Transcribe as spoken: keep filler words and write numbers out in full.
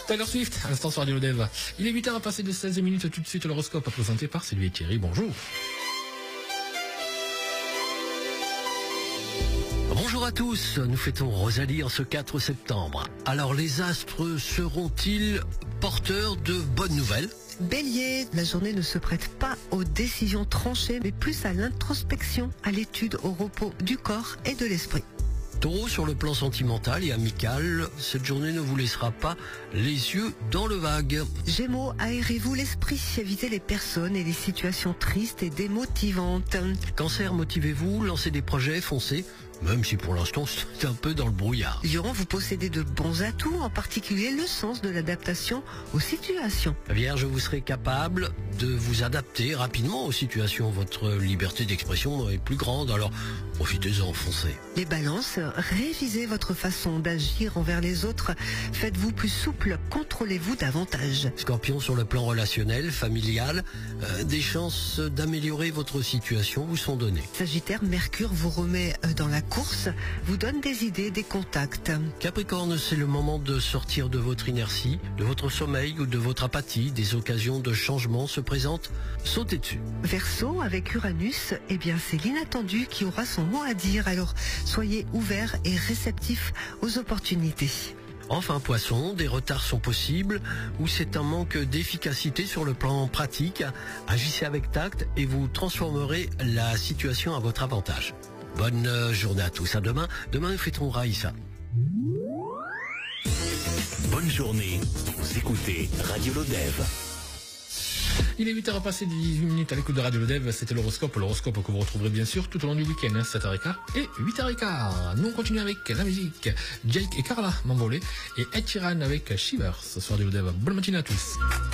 Taylor Swift, à l'instant sur Radio Dev. Il est huit heures à passer de seize minutes, tout de suite l'horoscope présenté par Sylvie et Thierry. Bonjour. Bonjour à tous, nous fêtons Rosalie en ce quatre septembre. Alors les astres seront-ils porteurs de bonnes nouvelles ? Bélier, la journée ne se prête pas aux décisions tranchées, mais plus à l'introspection, à l'étude, au repos du corps et de l'esprit. Taureau, sur le plan sentimental et amical, cette journée ne vous laissera pas les yeux dans le vague. Gémeaux, aérez-vous l'esprit, évitez les personnes et les situations tristes et démotivantes. Cancer, motivez-vous, lancez des projets, foncez, même si pour l'instant c'est un peu dans le brouillard. Lion, vous possédez de bons atouts, en particulier le sens de l'adaptation aux situations. Vierge, vous serez capable de vous adapter rapidement aux situations. Votre liberté d'expression est plus grande, alors profitez-en, foncez. Les balances, révisez votre façon d'agir envers les autres, faites-vous plus souple, contrôlez-vous davantage. Scorpion, sur le plan relationnel, familial, euh, des chances d'améliorer votre situation vous sont données. Sagittaire, Mercure vous remet dans la course, vous donne des idées, des contacts. Capricorne, c'est le moment de sortir de votre inertie, de votre sommeil ou de votre apathie. Des occasions de changement se présentent, sautez dessus. Verseau, avec Uranus, eh bien c'est l'inattendu qui aura son mot à dire, alors soyez ouverts et réceptifs aux opportunités. Enfin Poisson, des retards sont possibles ou c'est un manque d'efficacité sur le plan pratique. Agissez avec tact et vous transformerez la situation à votre avantage. Bonne journée à tous, à demain. Demain nous fêterons Raïssa. Bonne journée, vous écoutez Radio Lodev. Il est huit heures à passer de dix-huit minutes à l'écoute de Radio Dev. C'était l'horoscope, l'horoscope que vous retrouverez bien sûr tout au long du week-end, hein, sept heures quinze et huit heures quinze. Nous on continue avec la musique. Jake et Carla Mambolé et Ed Sheeran avec Shivers sur Radio Dev. Bonne matinée à tous.